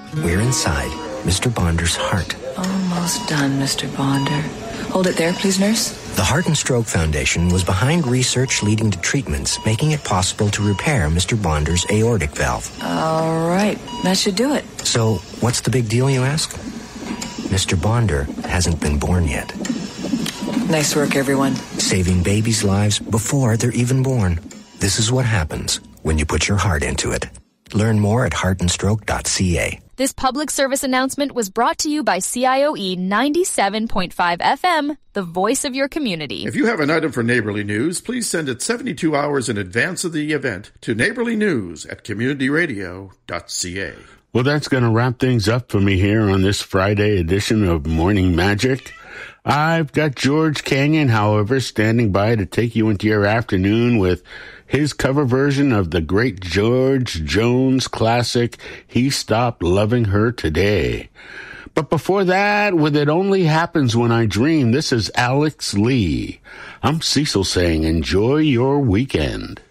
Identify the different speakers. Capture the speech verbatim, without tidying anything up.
Speaker 1: We're inside Mister Bonder's heart.
Speaker 2: Almost done, Mister Bonder. Hold it there, please, nurse.
Speaker 1: The Heart and Stroke Foundation was behind research leading to treatments, making it possible to repair Mister Bonder's aortic valve.
Speaker 2: All right, that should do it.
Speaker 1: So, what's the big deal, you ask? Mister Bonder hasn't been born yet.
Speaker 2: Nice work, everyone.
Speaker 1: Saving babies' lives before they're even born. This is what happens when you put your heart into it. Learn more at heart and stroke dot c a.
Speaker 3: This public service announcement was brought to you by C I O E ninety-seven point five F M, the voice of your community.
Speaker 4: If you have an item for Neighborly News, please send it seventy-two hours in advance of the event to neighborly news at community radio dot c a.
Speaker 5: Well, that's going to wrap things up for me here on this Friday edition of Morning Magic. I've got George Canyon, however, standing by to take you into your afternoon with his cover version of the great George Jones classic, He Stopped Loving Her Today. But before that, with It Only Happens When I Dream, this is Alex Lee. I'm Cecil saying enjoy your weekend.